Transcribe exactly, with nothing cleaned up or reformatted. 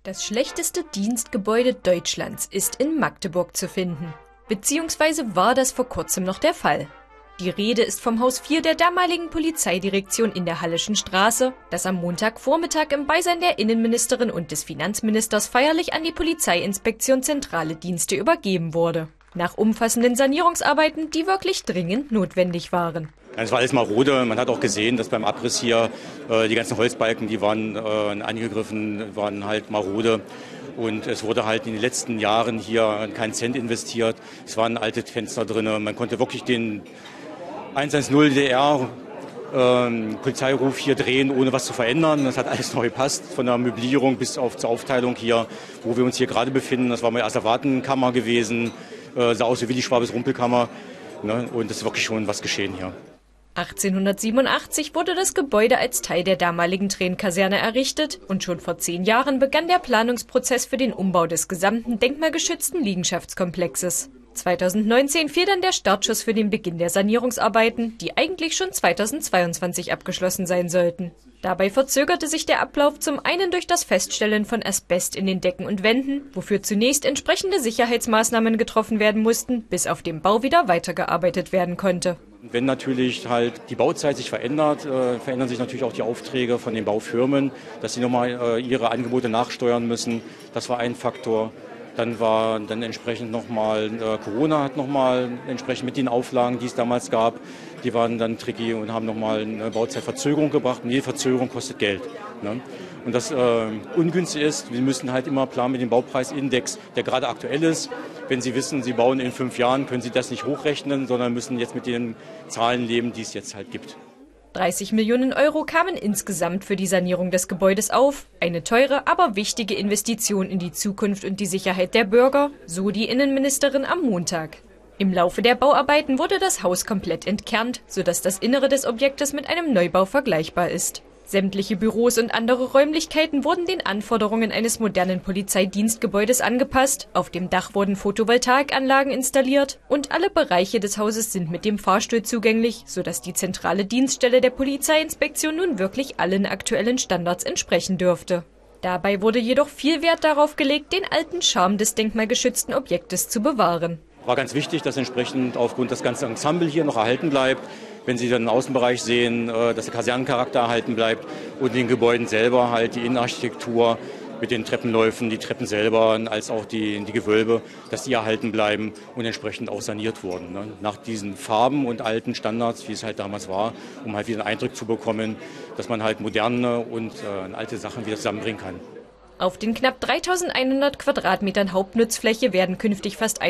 Das schlechteste Dienstgebäude Deutschlands ist in Magdeburg zu finden. Beziehungsweise war das vor kurzem noch der Fall. Die Rede ist vom Haus vier der damaligen Polizeidirektion in der Halleschen Straße, das am Montagvormittag im Beisein der Innenministerin und des Finanzministers feierlich an die Polizeiinspektion Zentrale Dienste übergeben wurde. Nach umfassenden Sanierungsarbeiten, die wirklich dringend notwendig waren. Es war alles marode. Man hat auch gesehen, dass beim Abriss hier äh, die ganzen Holzbalken, die waren äh, angegriffen, waren halt marode. Und es wurde halt in den letzten Jahren hier kein Cent investiert. Es waren alte Fenster drin. Man konnte wirklich den hundertzehn D R äh, Polizeiruf hier drehen, ohne was zu verändern. Das hat alles neu gepasst, von der Möblierung bis auf zur Aufteilung hier, wo wir uns hier gerade befinden. Das war mal Asservatenkammer gewesen, äh, sah aus wie die Schwabes Rumpelkammer. Ne? Und es ist wirklich schon was geschehen hier. achtzehnhundertsiebenundachtzig wurde das Gebäude als Teil der damaligen Trainkaserne errichtet und schon vor zehn Jahren begann der Planungsprozess für den Umbau des gesamten denkmalgeschützten Liegenschaftskomplexes. zweitausendneunzehn fiel dann der Startschuss für den Beginn der Sanierungsarbeiten, die eigentlich schon zweitausendzweiundzwanzig abgeschlossen sein sollten. Dabei verzögerte sich der Ablauf zum einen durch das Feststellen von Asbest in den Decken und Wänden, wofür zunächst entsprechende Sicherheitsmaßnahmen getroffen werden mussten, bis auf dem Bau wieder weitergearbeitet werden konnte. Wenn natürlich halt die Bauzeit sich verändert, äh, verändern sich natürlich auch die Aufträge von den Baufirmen, dass sie nochmal äh, ihre Angebote nachsteuern müssen. Das war ein Faktor. Dann war dann entsprechend nochmal, äh, Corona hat nochmal entsprechend mit den Auflagen, die es damals gab, die waren dann tricky und haben nochmal eine Bauzeitverzögerung gebracht. Und jede Verzögerung kostet Geld. Ne? Und das äh, ungünstig ist, wir müssen halt immer planen mit dem Baupreisindex, der gerade aktuell ist. Wenn Sie wissen, Sie bauen in fünf Jahren, können Sie das nicht hochrechnen, sondern müssen jetzt mit den Zahlen leben, die es jetzt halt gibt. dreißig Millionen Euro kamen insgesamt für die Sanierung des Gebäudes auf. Eine teure, aber wichtige Investition in die Zukunft und die Sicherheit der Bürger, so die Innenministerin am Montag. Im Laufe der Bauarbeiten wurde das Haus komplett entkernt, sodass das Innere des Objektes mit einem Neubau vergleichbar ist. Sämtliche Büros und andere Räumlichkeiten wurden den Anforderungen eines modernen Polizeidienstgebäudes angepasst, auf dem Dach wurden Photovoltaikanlagen installiert und alle Bereiche des Hauses sind mit dem Fahrstuhl zugänglich, sodass die zentrale Dienststelle der Polizeiinspektion nun wirklich allen aktuellen Standards entsprechen dürfte. Dabei wurde jedoch viel Wert darauf gelegt, den alten Charme des denkmalgeschützten Objektes zu bewahren. War ganz wichtig, dass entsprechend aufgrund des ganzen Ensemble hier noch erhalten bleibt. Wenn Sie dann den Außenbereich sehen, dass der Kasernencharakter erhalten bleibt und in den Gebäuden selber halt die Innenarchitektur mit den Treppenläufen, die Treppen selber, als auch die, die Gewölbe, dass die erhalten bleiben und entsprechend auch saniert wurden. Ne? Nach diesen Farben und alten Standards, wie es halt damals war, um halt wieder einen Eindruck zu bekommen, dass man halt moderne und äh, alte Sachen wieder zusammenbringen kann. Auf den knapp dreitausendeinhundert Quadratmetern Hauptnutzfläche werden künftig fast